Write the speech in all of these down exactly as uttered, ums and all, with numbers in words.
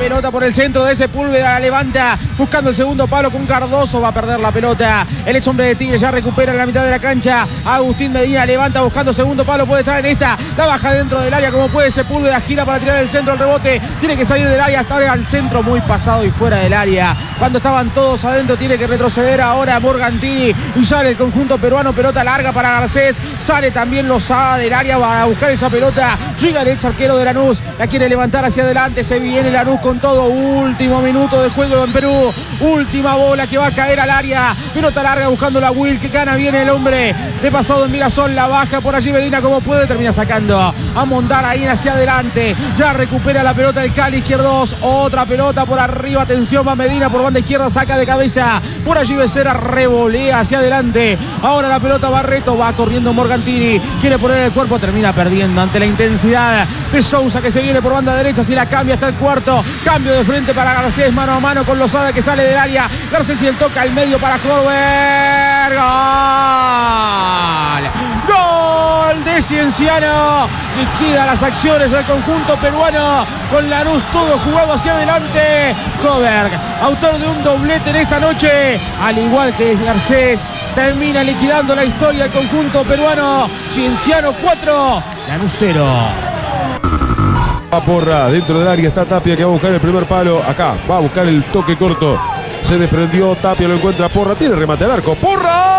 pelota por el centro de Sepúlveda, la levanta buscando el segundo palo con Cardoso, va a perder la pelota. El ex hombre de Tigre ya recupera en la mitad de la cancha. Agustín Medina levanta buscando segundo palo, puede estar en esta, la baja dentro del área como puede Sepúlveda, gira para tirar el centro, el rebote, tiene que salir del área, está al centro muy pasado y fuera del área. Cuando estaban todos adentro tiene que retroceder ahora Morgantini y sale el conjunto peruano, pelota larga para Garcés, sale también Lozada del área, va a buscar esa pelota, llega el ex arquero de Lanús, la quiere levantar hacia adelante, se viene Lanús con todo, último minuto de juego en Perú, última bola que va a caer al área, pelota larga buscando la Will, que gana, viene el hombre de Pasado en Mirasol, la baja por allí Medina como puede, termina sacando a montar ahí hacia adelante, ya recupera la pelota el Cali izquierdos, otra pelota por arriba, atención, va Medina por banda izquierda, saca de cabeza, por allí Becerra revolea hacia adelante, ahora la pelota Barreto, va corriendo Morgantini, quiere poner el cuerpo, termina perdiendo ante la intensidad de Sousa que se viene por banda derecha, si la cambia hasta el cuarto, cambio de frente para Garcés, mano a mano con Lozada que sale del área, Garcés y el toca al medio para Corber, gol, gol de Cienciano, liquida las acciones del conjunto peruano con Lanús todo jugado hacia adelante, Coberg, autor de un doblete en esta noche, al igual que Garcés, termina liquidando la historia del conjunto peruano, Cienciano cuatro, Lanús cero. Va Porra, dentro del área está Tapia que va a buscar el primer palo, acá va a buscar el toque corto, se desprendió, Tapia lo encuentra Porra, tiene remate al arco, Porra.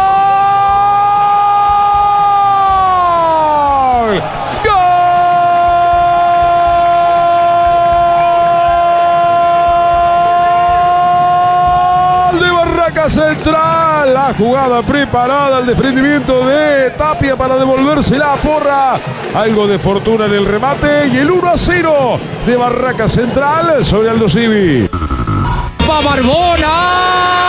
Central, la jugada preparada, el desprendimiento de Tapia para devolvérsela a Porra, algo de fortuna en el remate y el uno a cero de Barraca Central sobre Aldo Civi. Va Barbona,